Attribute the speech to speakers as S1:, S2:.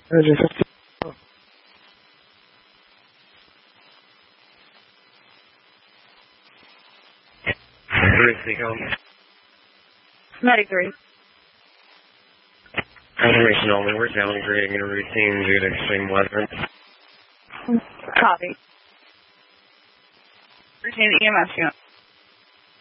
S1: Medic 3.
S2: Information only. We're downgrading a routine due to extreme weather.
S1: Copy. Routine EMS unit.